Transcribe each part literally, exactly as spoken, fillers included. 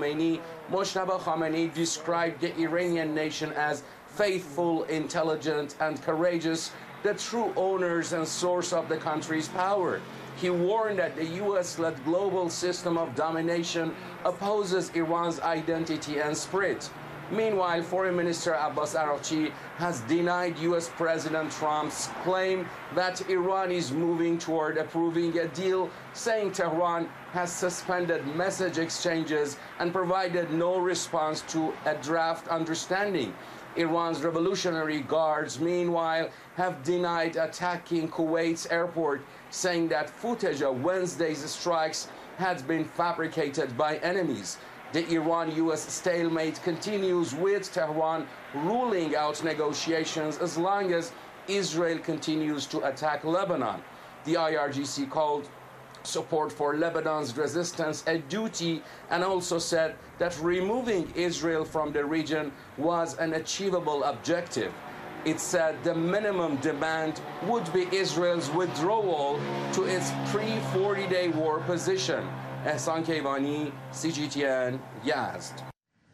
Khomeini, Mojtaba Khamenei described the Iranian nation as faithful, intelligent, and courageous, the true owners and source of the country's power. He warned that the U S-led global system of domination opposes Iran's identity and spirit. Meanwhile, Foreign Minister Abbas Araghchi has denied U S President Trump's claim that Iran is moving toward approving a deal, saying Tehran has suspended message exchanges and provided no response to a draft understanding. Iran's Revolutionary Guards, meanwhile, have denied attacking Kuwait's airport, saying that footage of Wednesday's strikes had been fabricated by enemies. The Iran-U S stalemate continues, with Tehran ruling out negotiations as long as Israel continues to attack Lebanon. The I R G C called support for Lebanon's resistance a duty and also said that removing Israel from the region was an achievable objective. It said the minimum demand would be Israel's withdrawal to its pre-forty-day war position. Ehsan Kevani, C G T N, Yazd.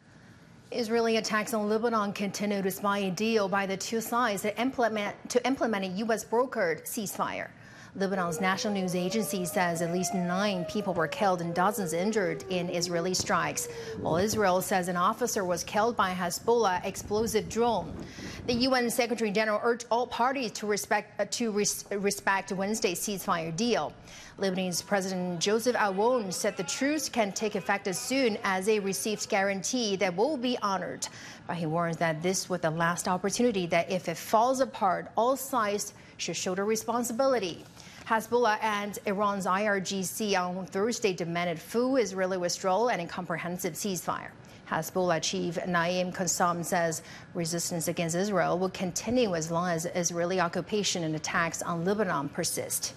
Israeli attacks on Lebanon continue despite a deal by the two sides to implement, to implement a U S-brokered ceasefire. Lebanon's national news agency says at least nine people were killed and dozens injured in Israeli strikes, while Israel says an officer was killed by a Hezbollah explosive drone. The U N Secretary General urged all parties to respect, uh, to res respect Wednesday's ceasefire deal. Lebanese President Joseph Aoun said the truce can take effect as soon as they receive guarantee that will be honored. But he warns that this was the last opportunity, that if it falls apart, all sides should shoulder responsibility. Hezbollah and Iran's I R G C on Thursday demanded full Israeli withdrawal and a comprehensive ceasefire. Hezbollah chief Naim Qassam says resistance against Israel will continue as long as Israeli occupation and attacks on Lebanon persist.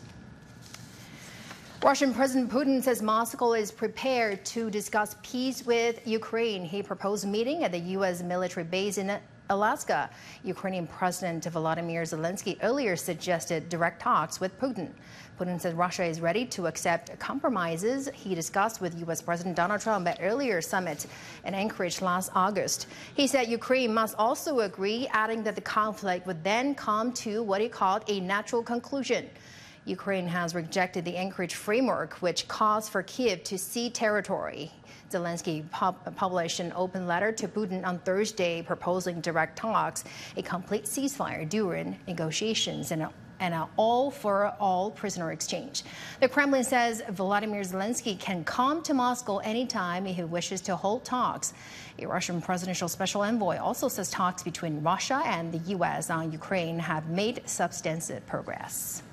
Russian President Putin says Moscow is prepared to discuss peace with Ukraine. He proposed a meeting at the U S military base in Alaska. Ukrainian President Volodymyr Zelensky earlier suggested direct talks with Putin. Putin said Russia is ready to accept compromises he discussed with U S President Donald Trump at earlier summit in Anchorage last August. He said Ukraine must also agree, adding that the conflict would then come to what he called a natural conclusion. Ukraine has rejected the Anchorage framework, which calls for Kyiv to cede territory. Zelensky pub published an open letter to Putin on Thursday proposing direct talks, a complete ceasefire during negotiations, and a and an all-for-all prisoner exchange. The Kremlin says Volodymyr Zelensky can come to Moscow anytime if he wishes to hold talks. A Russian presidential special envoy also says talks between Russia and the U S on Ukraine have made substantive progress.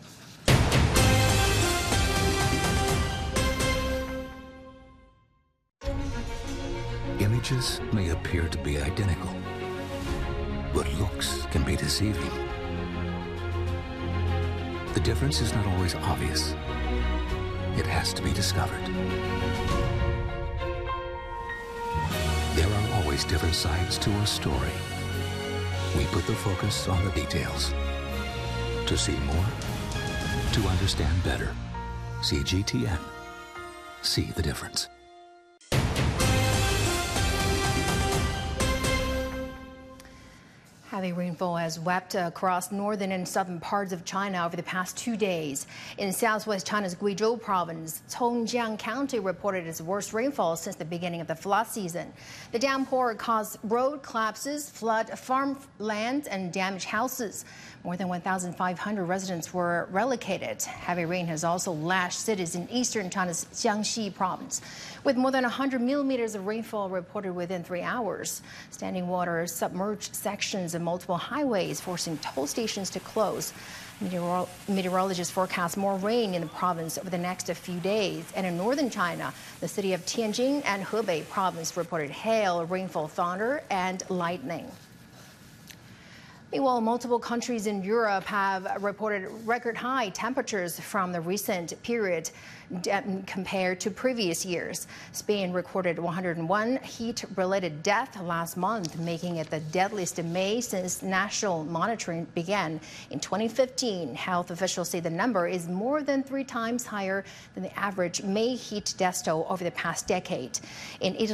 Images may appear to be identical, but looks can be deceiving. The difference is not always obvious. It has to be discovered. There are always different sides to a story. We put the focus on the details. To see more, to understand better. C G T N. See the difference. Heavy rainfall has swept across northern and southern parts of China over the past two days. In southwest China's Guizhou province, Congjiang County reported its worst rainfall since the beginning of the flood season. The downpour caused road collapses, flood farmland, and damaged houses. More than one thousand five hundred residents were relocated. Heavy rain has also lashed cities in eastern China's Jiangxi province, with more than one hundred millimeters of rainfall reported within three hours. Standing water submerged sections of multiple highways, forcing toll stations to close. Meteorolo- meteorologists forecast more rain in the province over the next few days. And in northern China, the city of Tianjin and Hebei province reported hail, rainfall, thunder, and lightning. Meanwhile, multiple countries in Europe have reported record high temperatures from the recent period compared to previous years. Spain recorded one hundred one heat-related deaths last month, making it the deadliest in May since national monitoring began in twenty fifteen. Health officials say the number is more than three times higher than the average May heat death toll over the past decade. In Italy,